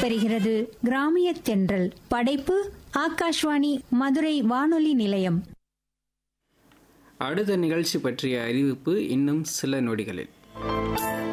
வருகிறது கிராமிய தென்றல். படைப்பு ஆகாஷ்வாணி மதுரை வானொலி நிலையம். அடுத்த நிகழ்ச்சி பற்றிய அறிவிப்பு இன்னும் சில நொடிகளில்.